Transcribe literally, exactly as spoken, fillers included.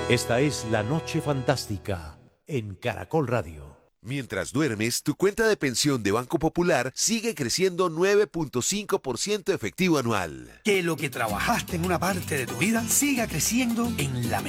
Esta es La Noche Fantástica en Caracol Radio. Mientras duermes, tu cuenta de pensión de Banco Popular sigue creciendo nueve punto cinco por ciento efectivo anual. Que lo que trabajaste en una parte de tu vida siga creciendo en la mejor